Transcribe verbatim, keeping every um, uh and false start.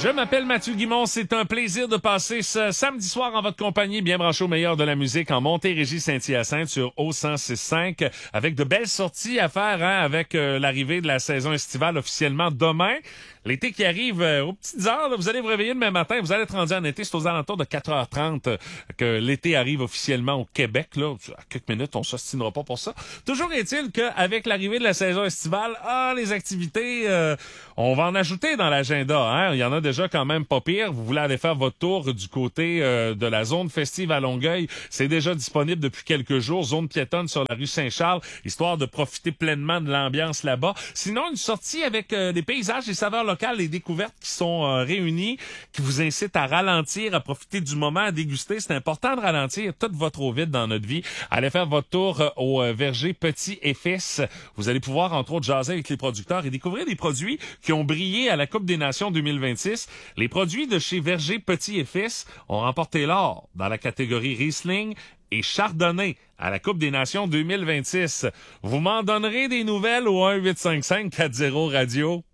Je m'appelle Mathieu Guimond, c'est un plaisir de passer ce samedi soir en votre compagnie, bien branché au meilleur de la musique en Montérégie-Saint-Hyacinthe sur O cent six cinq, avec de belles sorties à faire, hein, avec euh, l'arrivée de la saison estivale officiellement demain. L'été qui arrive euh, aux petites heures, là, vous allez vous réveiller demain matin, vous allez être rendu en été, c'est aux alentours de quatre heures trente euh, que l'été arrive officiellement au Québec. Là, à quelques minutes, on s'ostinera pas pour ça. Toujours est-il qu'avec l'arrivée de la saison estivale, ah, les activités, euh, on va en ajouter dans l'agenda. Hein? Il y en a déjà quand même pas pire. Vous voulez aller faire votre tour du côté euh, de la zone festive à Longueuil, c'est déjà disponible depuis quelques jours. Zone piétonne sur la rue Saint-Charles, histoire de profiter pleinement de l'ambiance là-bas. Sinon, une sortie avec euh, des paysages, des saveurs locales, les découvertes qui sont euh, réunies, qui vous incitent à ralentir, à profiter du moment, à déguster. C'est important de ralentir toute votre eau vide dans notre vie. Allez faire votre tour euh, au euh, verger Petit et Fils. Vous allez pouvoir, entre autres, jaser avec les producteurs et découvrir des produits qui ont brillé à la Coupe des Nations deux mille vingt-six. Les produits de chez Verger Petit et Fils ont remporté l'or dans la catégorie Riesling et Chardonnay à la Coupe des Nations deux mille vingt-six. Vous m'en donnerez des nouvelles au un huit cinq cinq quatre zéro radio.